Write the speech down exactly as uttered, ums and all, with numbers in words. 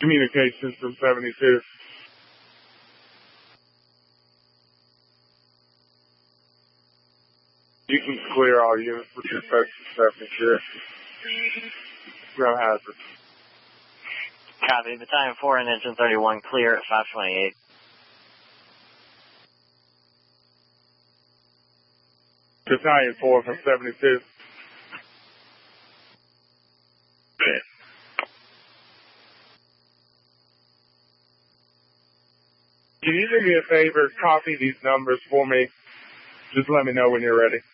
Communications from seventy-two. You can clear all units with respect to seventy-two. No hazard. Copy. Battalion four and Engine thirty-one clear at five twenty-eight. Battalion four from seventy-two. Can you do me a favor? Copy these numbers for me. Just let me know when you're ready.